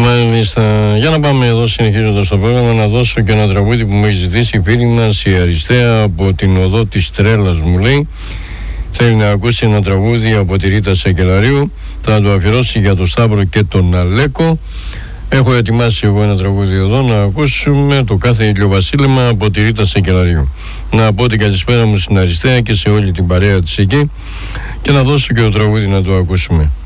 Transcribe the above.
Μάλιστα. Για να πάμε εδώ συνεχίζοντας το πρόγραμμα, να δώσω και ένα τραγούδι που μου έχει ζητήσει η φίλη μας η Αριστεία από την οδό της Τρέλας, μου λέει. Θέλει να ακούσει ένα τραγούδι από τη Ρίτα Σακελαρίου. Θα το αφιερώσει για τον Σταύρο και τον Αλέκο. Έχω ετοιμάσει εγώ ένα τραγούδι εδώ να ακούσουμε, το κάθε ηλιοβασίλεμα από τη Ρίτα Σακελαρίου. Να πω την καλησπέρα μου στην Αριστεία και σε όλη την παρέα της εκεί και να δώσω και το τραγούδι να το ακούσουμε.